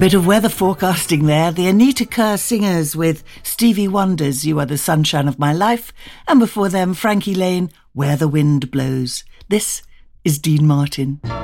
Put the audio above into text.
bit of weather forecasting there. The Anita Kerr Singers with Stevie Wonder's You Are the Sunshine of My Life, and before them Frankie Lane, Where the Wind Blows. This is Dean Martin.